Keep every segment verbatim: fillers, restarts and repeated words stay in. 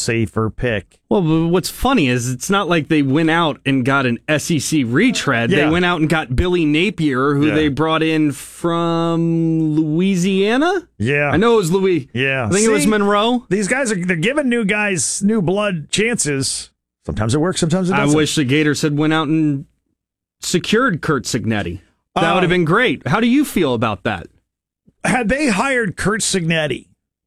safer pick. Well, but what's funny is it's not like they went out and got an S E C retread. Yeah. They went out and got Billy Napier, who Yeah. they brought in from Louisiana. Yeah. I know it was Louis. Yeah. I think it was See, Monroe. These guys are they're giving new guys new blood chances. Sometimes it works, sometimes it I doesn't. wish the Gators had went out and secured Kurt Signetti. That Um, would have been great. How do you feel about that? Had they hired Kurt Signetti,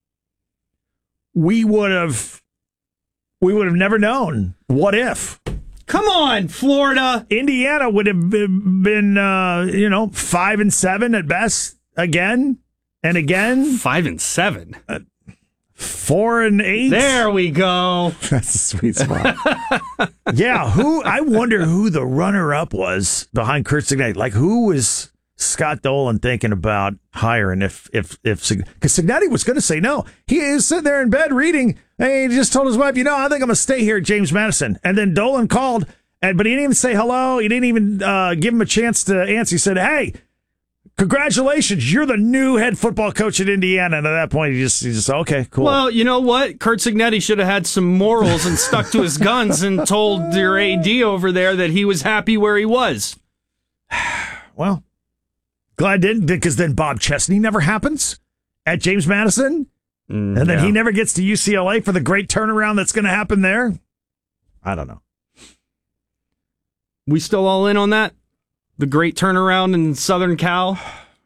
we would have we would have never known. What if? Come on, Florida. Indiana would have been, been uh, you know, five and seven at best again and again. Five and seven. Four and eight. There we go. That's a sweet spot. Yeah, who? I wonder who the runner-up was behind Kurt Signetti. Like, who was Scott Dolan thinking about hiring? If if if because Signetti was going to say no. He is sitting there in bed reading. And he just told his wife, you know, I think I'm going to stay here at James Madison. And then Dolan called, and but he didn't even say hello. He didn't even uh, give him a chance to answer. He said, "Hey, congratulations, you're the new head football coach at Indiana." And at that point, he just he just okay, cool. Well, you know what? Kurt Signetti should have had some morals and stuck to his guns and told your A D over there that he was happy where he was. Well, glad didn't, because then Bob Chesney never happens at James Madison. Mm, and then yeah. he never gets to U C L A for the great turnaround that's going to happen there. I don't know. We still all in on that? The great turnaround in Southern Cal?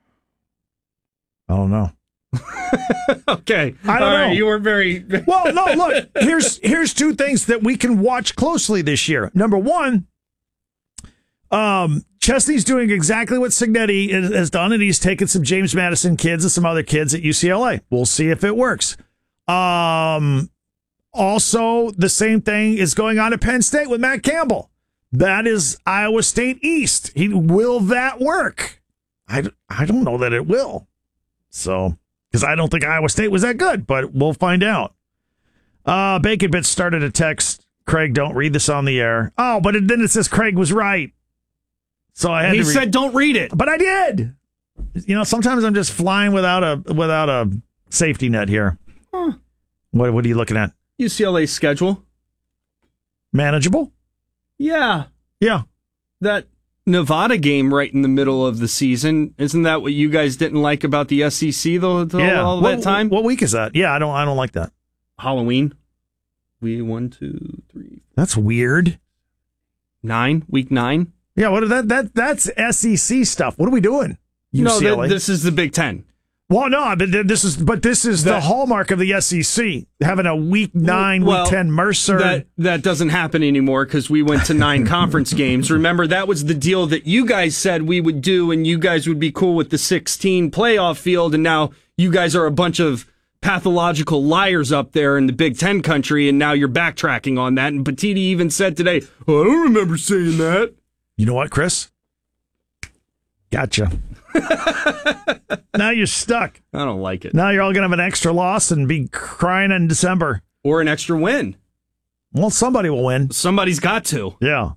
I don't know. Okay. I don't All know. right, you were very... Well, no, look, here's here's two things that we can watch closely this year. Number one, um, Chesney's doing exactly what Signetti is- has done, and he's taken some James Madison kids and some other kids at U C L A. We'll see if it works. Um, also, the same thing is going on at Penn State with Matt Campbell. That is Iowa State East. He, will that work? I, I don't know that it will. So, because I don't think Iowa State was that good, but we'll find out. Uh, Bacon Bits started a text. Craig, don't read this on the air. Oh, but it, then it says Craig was right. So I had He to read. said don't read it. But I did. You know, sometimes I'm just flying without a without a safety net here. Huh. What what are you looking at? U C L A schedule. Manageable? Yeah. Yeah. That Nevada game right in the middle of the season. Isn't that what you guys didn't like about the S E C the, the, yeah. all what, that time? What week is that? Yeah, I don't I don't like that. Halloween. We one, two, three, That's weird. nine. Week nine. Yeah, what that that that's S E C stuff. What are we doing? No, U C L A? th- this is the Big Ten. Well, no, but th- this is but this is the That- hallmark of the S E C, having a week nine, Well, week ten Mercer. That that doesn't happen anymore because we went to nine conference games. Remember, that was the deal that you guys said we would do, and you guys would be cool with the sixteen playoff field, and now you guys are a bunch of pathological liars up there in the Big Ten country, and now you're backtracking on that. And Petiti even said today, oh, I don't remember saying that. You know what, Chris? Gotcha. Now you're stuck. I don't like it. Now you're all going to have an extra loss and be crying in December. Or an extra win. Well, somebody will win. Somebody's got to. Yeah.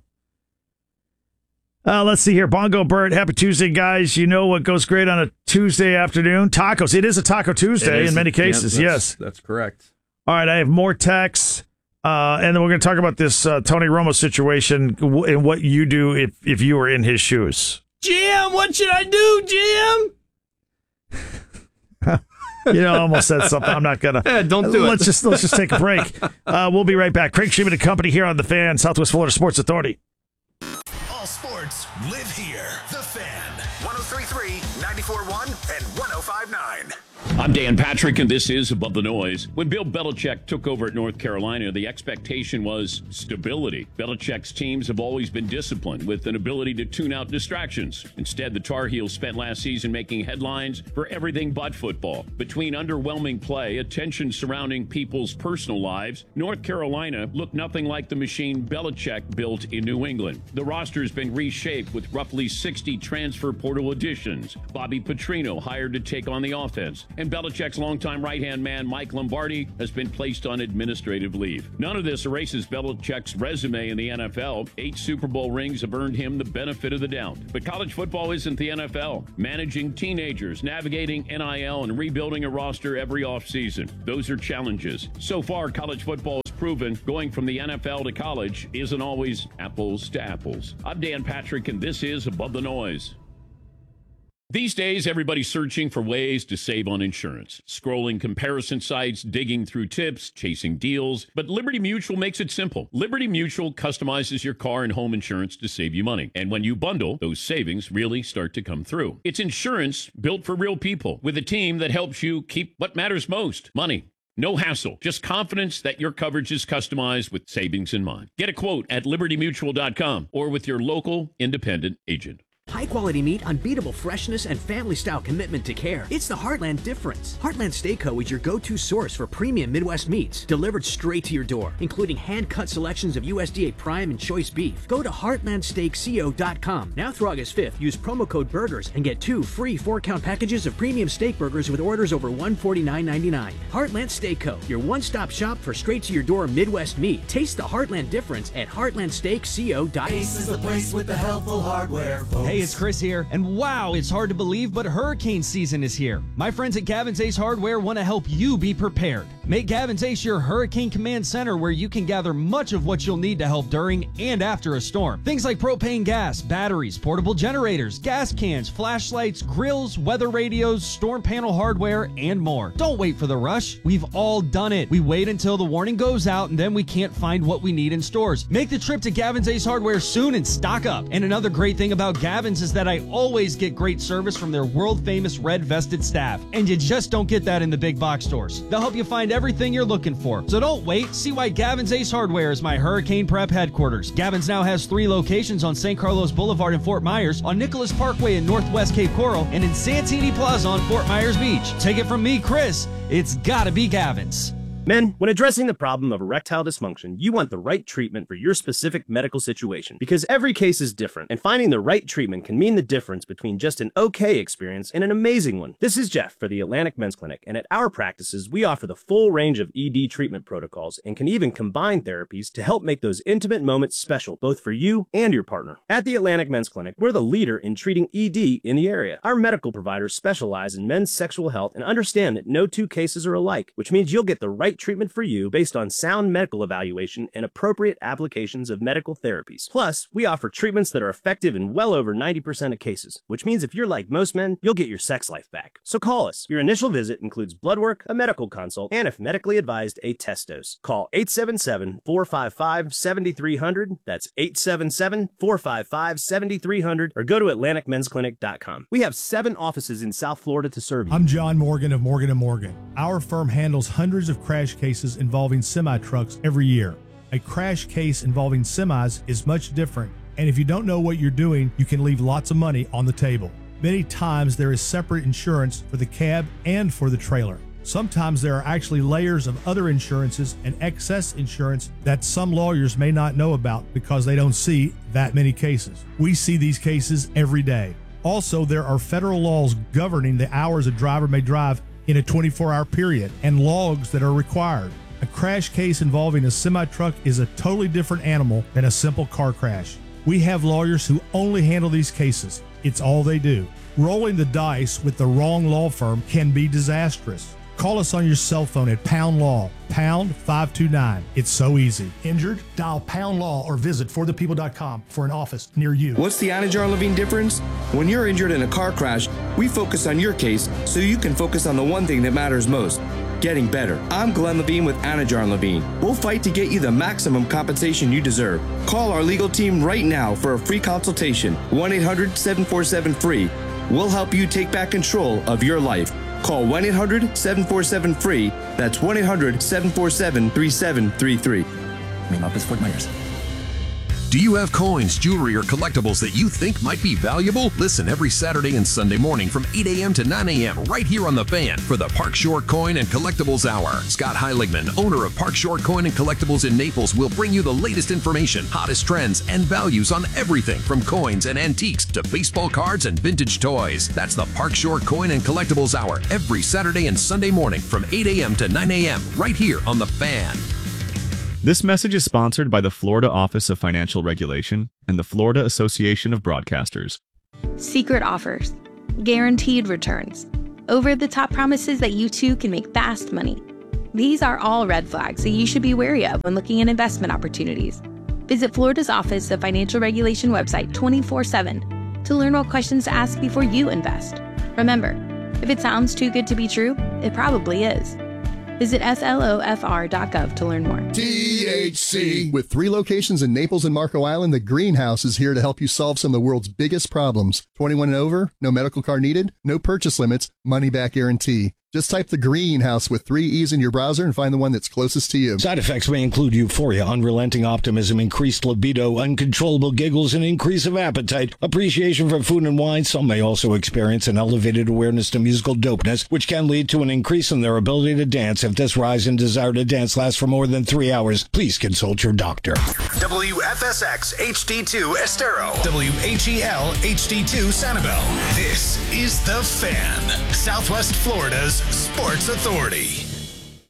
Uh, let's see here. Bongo Bert, happy Tuesday, guys. You know what goes great on a Tuesday afternoon? Tacos. It is a Taco Tuesday in many cases, Yeah, yes. that's, That's correct. All right, I have more texts, uh, and then we're going to talk about this uh, Tony Romo situation and what you do if, if you were in his shoes. Jim, what should I do, Jim? You know, I almost said something. I'm not gonna. Eh, don't do let's it. just let's just take a break. Uh, we'll be right back. Craig Sheeman and Company here on the Fan, Southwest Florida Sports Authority. All sports live here. The Fan. one oh three point three, ninety-four point one, and one oh five point nine. I'm Dan Patrick, and this is Above the Noise. When Bill Belichick took over at North Carolina, the expectation was stability. Belichick's teams have always been disciplined with an ability to tune out distractions. Instead, the Tar Heels spent last season making headlines for everything but football. Between underwhelming play, attention surrounding people's personal lives, North Carolina looked nothing like the machine Belichick built in New England. The roster's been reshaped with roughly sixty transfer portal additions. Bobby Petrino hired to take on the offense. And Belichick's longtime right-hand man, Mike Lombardi, has been placed on administrative leave. None of this erases Belichick's resume in the N F L. Eight Super Bowl rings have earned him the benefit of the doubt. But college football isn't the N F L. Managing teenagers, navigating N I L, and rebuilding a roster every offseason. Those are challenges. So far, college football has proven going from the N F L to college isn't always apples to apples. I'm Dan Patrick, and this is Above the Noise. These days, everybody's searching for ways to save on insurance. Scrolling comparison sites, digging through tips, chasing deals. But Liberty Mutual makes it simple. Liberty Mutual customizes your car and home insurance to save you money. And when you bundle, those savings really start to come through. It's insurance built for real people with a team that helps you keep what matters most, money. No hassle, just confidence that your coverage is customized with savings in mind. Get a quote at liberty mutual dot com or with your local independent agent. High-quality meat, unbeatable freshness, and family-style commitment to care. It's the Heartland difference. Heartland Steak Co. is your go-to source for premium Midwest meats, delivered straight to your door, including hand-cut selections of U S D A Prime and Choice beef. Go to heartland steak co dot com. Now through August fifth, use promo code BURGERS and get two free four-count packages of premium steak burgers with orders over one hundred forty-nine ninety-nine. Heartland Steak Co., your one-stop shop for straight-to-your-door Midwest meat. Taste the Heartland difference at heartland steak co dot com. Ace is the place with the helpful hardware, folks. Hey, it's Chris here, and wow, it's hard to believe, but hurricane season is here. My friends at Gavin's Ace Hardware want to help you be prepared. Make Gavin's Ace your Hurricane Command Center where you can gather much of what you'll need to help during and after a storm. Things like propane gas, batteries, portable generators, gas cans, flashlights, grills, weather radios, storm panel hardware, and more. Don't wait for the rush. We've all done it. We wait until the warning goes out and then we can't find what we need in stores. Make the trip to Gavin's Ace Hardware soon and stock up. And another great thing about Gavin's is that I always get great service from their world-famous red-vested staff. And you just don't get that in the big box stores. They'll help you find everything you're looking for. So don't wait. See why Gavin's Ace Hardware is my Hurricane Prep headquarters. Gavin's now has three locations on Saint Carlos Boulevard in Fort Myers, on Nicholas Parkway in Northwest Cape Coral, and in Santini Plaza on Fort Myers Beach. Take it from me, Chris. It's gotta be Gavin's. Men, when addressing the problem of erectile dysfunction, you want the right treatment for your specific medical situation, because every case is different, and finding the right treatment can mean the difference between just an okay experience and an amazing one. This is Jeff for the Atlantic Men's Clinic, and at our practices, we offer the full range of E D treatment protocols and can even combine therapies to help make those intimate moments special, both for you and your partner. At the Atlantic Men's Clinic, we're the leader in treating E D in the area. Our medical providers specialize in men's sexual health and understand that no two cases are alike, which means you'll get the right treatment for you based on sound medical evaluation and appropriate applications of medical therapies. Plus, we offer treatments that are effective in well over ninety percent of cases, which means if you're like most men, you'll get your sex life back. So call us. Your initial visit includes blood work, a medical consult, and if medically advised, a test dose. Call eight seven seven, four five five, seven three zero zero. That's eight seven seven, four five five, seven three zero zero, or go to atlantic men's clinic dot com. We have seven offices in South Florida to serve you. I'm John Morgan of Morgan and Morgan. Our firm handles hundreds of crash cases involving semi-trucks every year. A crash case involving semis is much different, and if you don't know what you're doing, you can leave lots of money on the table. Many times there is separate insurance for the cab and for the trailer. Sometimes there are actually layers of other insurances and excess insurance that some lawyers may not know about because they don't see that many cases. We see these cases every day. Also, there are federal laws governing the hours a driver may drive in a twenty-four hour period and logs that are required. A crash case involving a semi-truck is a totally different animal than a simple car crash. We have lawyers who only handle these cases. It's all they do. Rolling the dice with the wrong law firm can be disastrous. Call us on your cell phone at Pound Law, pound five two nine. It's so easy. Injured? Dial Pound Law or visit for the people dot com for an office near you. What's the Anajar Levine difference? When you're injured in a car crash, we focus on your case so you can focus on the one thing that matters most, getting better. I'm Glenn Levine with Anajar Levine. We'll fight to get you the maximum compensation you deserve. Call our legal team right now for a free consultation. one eight hundred, seven four seven, free. We'll help you take back control of your life. Call one eight hundred, seven four seven, free. That's one eight hundred, seven four seven, three seven three three. Name up is Fort Myers. Do you have coins, jewelry, or collectibles that you think might be valuable? Listen every Saturday and Sunday morning from eight a.m. to nine a.m. right here on The Fan for the Park Shore Coin and Collectibles Hour. Scott Heiligman, owner of Park Shore Coin and Collectibles in Naples, will bring you the latest information, hottest trends, and values on everything from coins and antiques to baseball cards and vintage toys. That's the Park Shore Coin and Collectibles Hour every Saturday and Sunday morning from eight a.m. to nine a.m. right here on The Fan. This message is sponsored by the Florida Office of Financial Regulation and the Florida Association of Broadcasters. Secret offers, guaranteed returns, over-the-top promises that you too can make fast money. These are all red flags that you should be wary of when looking at investment opportunities. Visit Florida's Office of Financial Regulation website twenty-four seven to learn what questions to ask before you invest. Remember, if it sounds too good to be true, it probably is. Visit S L O F R dot gov to learn more. T H C. With three locations in Naples and Marco Island, the Greenhouse is here to help you solve some of the world's biggest problems. twenty-one and over, no medical card needed, no purchase limits, money back guarantee. Just type the Greenhouse with three E's in your browser and find the one that's closest to you. Side effects may include euphoria, unrelenting optimism, increased libido, uncontrollable giggles, and increase of appetite, appreciation for food and wine. Some may also experience an elevated awareness to musical dopeness, which can lead to an increase in their ability to dance. If this rise in desire to dance lasts for more than three hours, please consult your doctor. W F S X H D two Estero. W H E L H D two Sanibel. This is The Fan, Southwest Florida's Sports Authority.